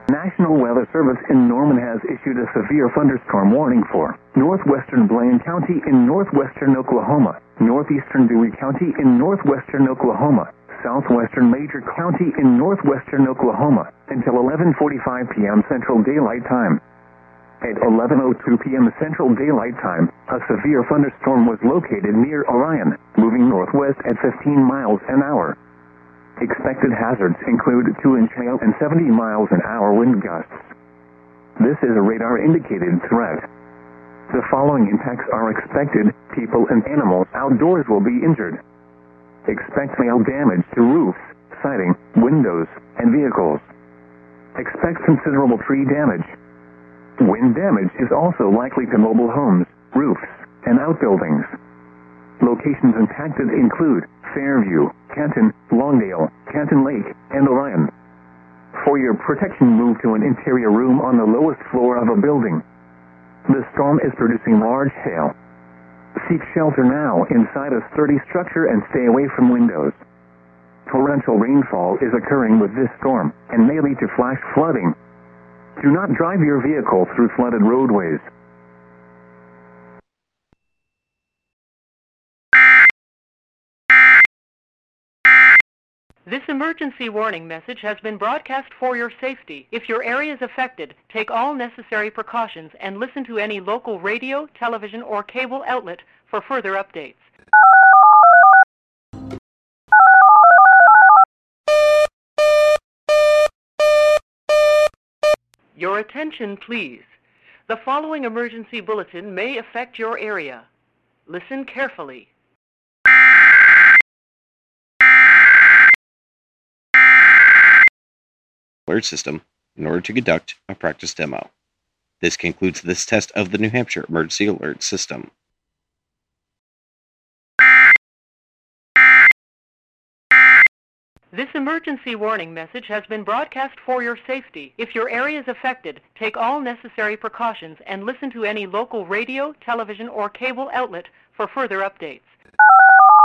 National Weather Service in Norman has issued a severe thunderstorm warning for northwestern Blaine County in northwestern Oklahoma, northeastern Dewey County in northwestern Oklahoma, southwestern Major County in northwestern Oklahoma, until 11:45 p.m. Central Daylight Time. At 11:02 p.m. Central Daylight Time, a severe thunderstorm was located near Orion, moving northwest at 15 miles an hour. Expected hazards include 2-inch hail and 70 miles an hour wind gusts. This is a radar-indicated threat. The following impacts are expected: people and animals outdoors will be injured. Expect hail damage to roofs, siding, windows, and vehicles. Expect considerable tree damage. Wind damage is also likely to mobile homes, roofs, and outbuildings. Locations impacted include Fairview, Canton, Longdale, Canton Lake, and Orion. For your protection, move to an interior room on the lowest floor of a building. The storm is producing large hail. Seek shelter now inside a sturdy structure and stay away from windows. Torrential rainfall is occurring with this storm and may lead to flash flooding. Do not drive your vehicle through flooded roadways. This emergency warning message has been broadcast for your safety. If your area is affected, take all necessary precautions and listen to any local radio, television, or cable outlet for further updates. Your attention, please. The following emergency bulletin may affect your area. Listen carefully. Alert system in order to conduct a practice demo. This concludes this test of the New Hampshire Emergency Alert System. This emergency warning message has been broadcast for your safety. If your area is affected, take all necessary precautions and listen to any local radio, television, or cable outlet for further updates.